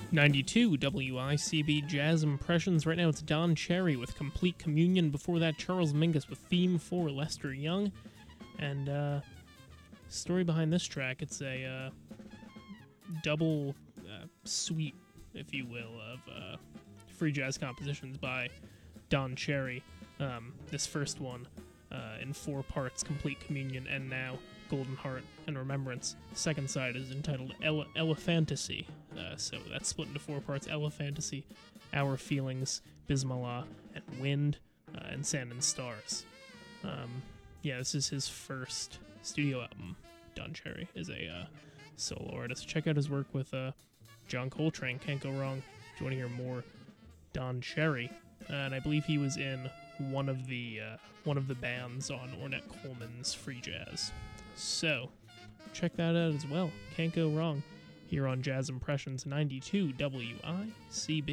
92 WICB Jazz Impressions. Right now it's Don Cherry with Complete Communion. Before that, Charles Mingus with Theme for Lester Young. And story behind this track, it's a double suite, if you will, of free jazz compositions by Don Cherry. This first one in 4 parts, Complete Communion, and now Golden Heart and Remembrance. Second side is entitled Elephantasy. So that's split into 4 parts: Elephantasy, Our Feelings, Bismillah, and Wind, and Sand and Stars. This is his first studio album. Don Cherry is a solo artist. Check out his work with John Coltrane. Can't go wrong if you want to hear more Don Cherry. And I believe he was in one of the bands on Ornette Coleman's Free Jazz. So check that out as well. Can't go wrong here on Jazz Impressions 92 WICB.